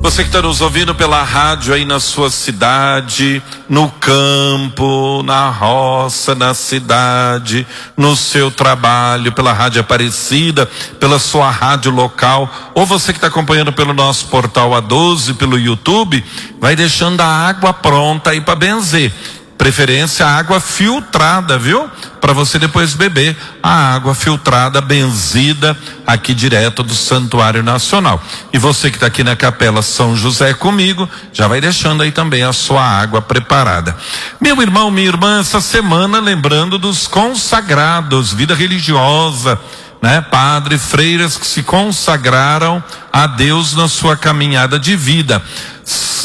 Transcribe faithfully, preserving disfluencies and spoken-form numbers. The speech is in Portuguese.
Você que está nos ouvindo pela rádio aí na sua cidade, no campo, na roça, na cidade, no seu trabalho, pela Rádio Aparecida, pela sua rádio local, ou você que está acompanhando pelo nosso portal A doze, pelo YouTube, vai deixando a água pronta aí para benzer. Preferência água filtrada, viu? Para você depois beber a água filtrada, benzida, aqui direto do Santuário Nacional. E você que está aqui na Capela São José comigo, já vai deixando aí também a sua água preparada. Meu irmão, minha irmã, essa semana lembrando dos consagrados, vida religiosa, né? Padres, freiras que se consagraram a Deus na sua caminhada de vida.